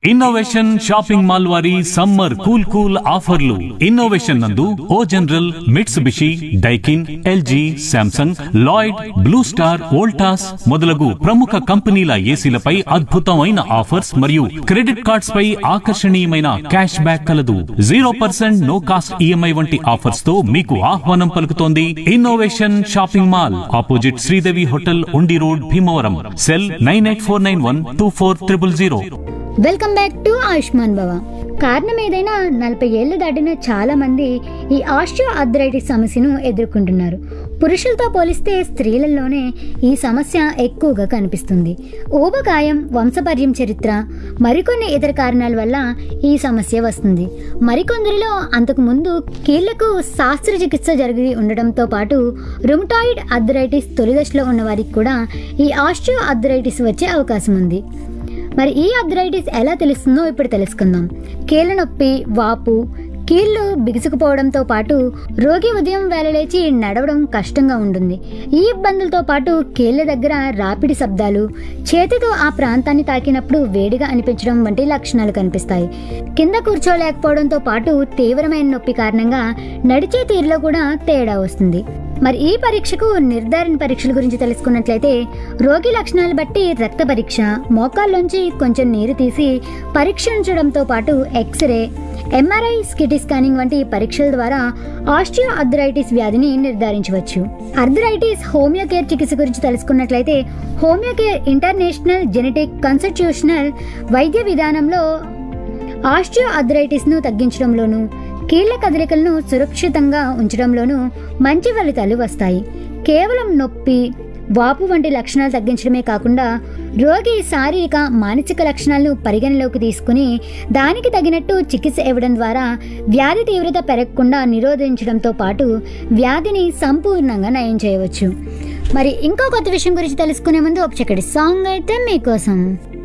Innovation shopping mall వారి summer cool ఆఫర్లు. Innovation నందు ఓ general, Mitsubishi, Daikin, LG, Samsung, Lloyd, blue star, Voltas మొదలగు ప్రముఖ కంపెనీల ఏసీలపై అద్భుతమైన ఆఫర్స్ మరియు క్రెడిట్ కార్డ్స్ పై ఆకర్షణీయమైన క్యాష్ బ్యాక్ కలదు. 0% నో కాస్ట్ ఈఎంఐ వంటి ఆఫర్స్ తో మీకు ఆహ్వానం పలుకుతోంది innovation shopping mall, opposite Sridevi hotel, ఉండి road, Bhimavaram. Cell 9849124000. Welcome back to Ayushman భవ. కారణం ఏదైనా 40 ఏళ్లు దాటిన చాలా మంది ఈ ఆస్టియో ఆర్థరైటిస్ సమస్యను ఎదుర్కొంటున్నారు. పురుషులతో పోలిస్తే స్త్రీలలోనే ఈ సమస్య ఎక్కువగా కనిపిస్తుంది. ఊబకాయం, వంశపర్యం చరిత్ర, మరికొన్ని ఇతర కారణాల వల్ల ఈ సమస్య వస్తుంది. మరికొందరిలో అంతకుముందు కీళ్లకు శస్త్రచికిత్స జరిగి ఉండడంతో పాటు రుమటాయిడ్ ఆర్థరైటిస్ తొలి దశలో ఉన్న వారికి కూడా ఈ ఆస్టియో ఆర్థరైటిస్ వచ్చే అవకాశం ఉంది. మరి ఈ ఆర్థరైటిస్ ఎలా తెలుస్తుందో ఇప్పుడు తెలుసుకుందాం. కీళ్ళ నొప్పి, వాపు, కీళ్ళు బిగుసుకుపోవడంతో పాటు రోగి ఉదయం వేళ లేచి నడవడం కష్టంగా ఉంటుంది. ఈ ఇబ్బందులతో పాటు కీళ్ళ దగ్గర రాపిడి శబ్దాలు, చేతితో ఆ ప్రాంతాన్ని తాకినప్పుడు వేడిగా అనిపించడం వంటి లక్షణాలు కనిపిస్తాయి. కింద కూర్చోలేకపోవడంతో పాటు తీవ్రమైన నొప్పి కారణంగా నడిచే తీరులో కూడా తేడా వస్తుంది. మరి ఈ పరీక్షకు నిర్ధారణ పరీక్షల గురించి తెలుసుకున్నట్లయితే రోగి లక్షణాలు బట్టి రక్త పరీక్ష, మోకాల్లోంచి కొంచెం నీరు తీసి పరీక్షించడంతో పాటు ఎక్స్రే, ఎంఆర్ఐ, సిటీ స్కానింగ్ వంటి పరీక్షల ద్వారా ఆస్టియో ఆర్థరైటిస్ వ్యాధిని నిర్ధారించవచ్చు. ఆర్థరైటిస్ హోమియోకేర్ చికిత్స గురించి తెలుసుకున్నట్లయితే హోమియోకేర్ ఇంటర్నేషనల్ జెనెటిక్ కన్స్టిట్యూషనల్ వైద్య విధానంలో ఆస్టియో ఆర్థరైటిస్ను తగ్గించడంలోనూ కీళ్ల కదలికలను సురక్షితంగా ఉంచడంలోనూ మంచి ఫలితాలు వస్తాయి. కేవలం నొప్పి, వాపు వంటి లక్షణాలు తగ్గించడమే కాకుండా రోగి శారీరక, మానసిక లక్షణాలను పరిగణలోకి తీసుకుని దానికి తగినట్టు చికిత్స ఇవ్వడం ద్వారా వ్యాధి తీవ్రత పెరగకుండా నిరోధించడంతో పాటు వ్యాధిని సంపూర్ణంగా నయం చేయవచ్చు. మరి ఇంకో కొత్త విషయం గురించి తెలుసుకునే ముందు ఒక చక్కటి సాంగ్ అయితే మీకోసం.